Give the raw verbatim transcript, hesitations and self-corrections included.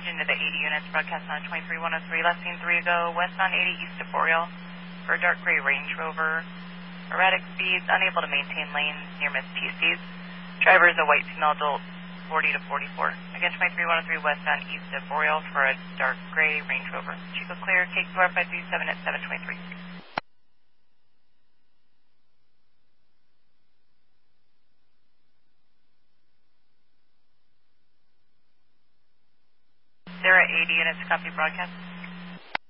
engine to the eighty units, broadcast on twenty-three one oh three, last seen three ago, west on eighty, east of Boreal, for a dark gray Range Rover. Erratic speeds, unable to maintain lanes, near miss P Cs. Driver is a white female adult, forty to forty-four. Again, twenty-three one oh three, west on east of Boreal, for a dark gray Range Rover. Chico clear, K Q R five three seven at seven twenty-three. There are eighty units, copy broadcast.